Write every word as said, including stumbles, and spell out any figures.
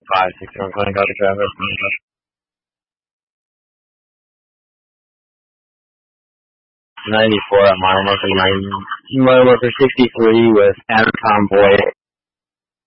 five, six, seven, twenty, got the traffic. ninety-four at mile marker ninety, mile marker sixty-three with Adam Convoy